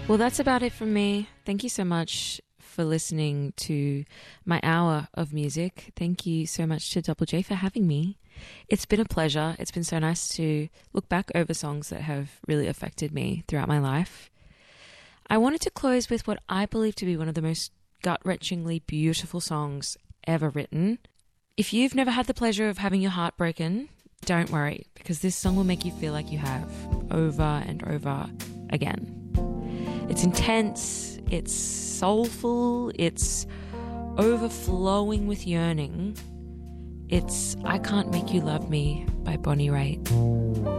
Well, that's about it from me. Thank you so much for listening to my hour of music. Thank you so much to Double J for having me. It's been a pleasure. It's been so nice to look back over songs that have really affected me throughout my life. I wanted to close with what I believe to be one of the most gut-wrenchingly beautiful songs ever written. If you've never had the pleasure of having your heart broken, don't worry, because this song will make you feel like you have over and over again. It's intense, it's soulful, it's overflowing with yearning. It's I Can't Make You Love Me by Bonnie Raitt.